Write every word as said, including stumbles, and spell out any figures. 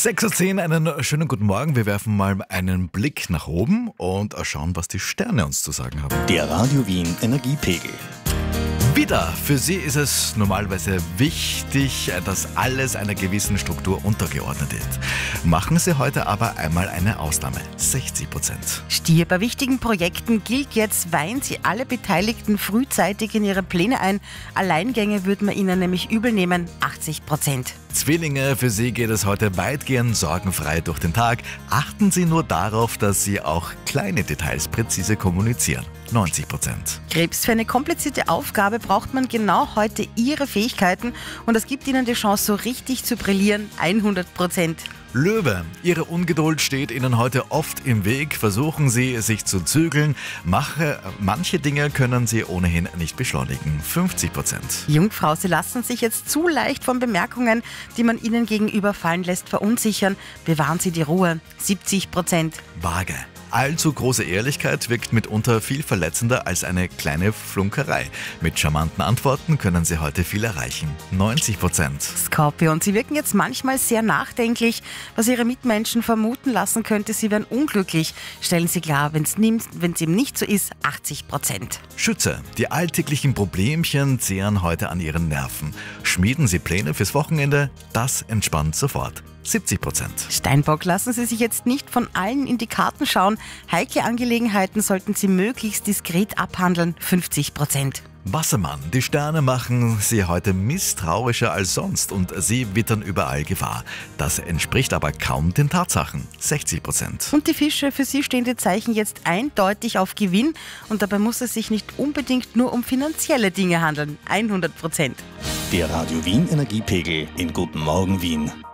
sechs Uhr zehn, einen schönen guten Morgen. Wir werfen mal einen Blick nach oben und schauen, was die Sterne uns zu sagen haben. Der Radio Wien Energiepegel. Widder, für Sie ist es normalerweise wichtig, dass alles einer gewissen Struktur untergeordnet ist. Machen Sie heute aber einmal eine Ausnahme, sechzig Prozent. Stier, bei wichtigen Projekten gilt jetzt, weihen Sie alle Beteiligten frühzeitig in ihre Pläne ein. Alleingänge würde man Ihnen nämlich übel nehmen, achtzig Prozent. Zwillinge, für Sie geht es heute weitgehend sorgenfrei durch den Tag. Achten Sie nur darauf, dass Sie auch kleine Details präzise kommunizieren, neunzig Prozent. Krebs, für eine komplizierte Aufgabe braucht man genau heute Ihre Fähigkeiten und das gibt Ihnen die Chance, so richtig zu brillieren, hundert Prozent. Löwe, Ihre Ungeduld steht Ihnen heute oft im Weg. Versuchen Sie, sich zu zügeln. Mache, manche Dinge können Sie ohnehin nicht beschleunigen, fünfzig Prozent. Jungfrau, Sie lassen sich jetzt zu leicht von Bemerkungen, die man Ihnen gegenüber fallen lässt, verunsichern. Bewahren Sie die Ruhe, siebzig Prozent. Waage. Allzu große Ehrlichkeit wirkt mitunter viel verletzender als eine kleine Flunkerei. Mit charmanten Antworten können Sie heute viel erreichen, neunzig Prozent. Skorpion, Sie wirken jetzt manchmal sehr nachdenklich, was Ihre Mitmenschen vermuten lassen könnte, Sie wären unglücklich. Stellen Sie klar, wenn es eben nicht so ist, achtzig Prozent. Schütze, die alltäglichen Problemchen zehren heute an Ihren Nerven. Schmieden Sie Pläne fürs Wochenende, das entspannt sofort. siebzig Prozent. Steinbock, lassen Sie sich jetzt nicht von allen in die Karten schauen. Heikle Angelegenheiten sollten Sie möglichst diskret abhandeln, fünfzig Prozent. Wassermann, die Sterne machen Sie heute misstrauischer als sonst und Sie wittern überall Gefahr. Das entspricht aber kaum den Tatsachen, sechzig Prozent. Und die Fische, für Sie stehen die Zeichen jetzt eindeutig auf Gewinn und dabei muss es sich nicht unbedingt nur um finanzielle Dinge handeln, hundert Prozent. Der Radio Wien Energiepegel in Guten Morgen Wien.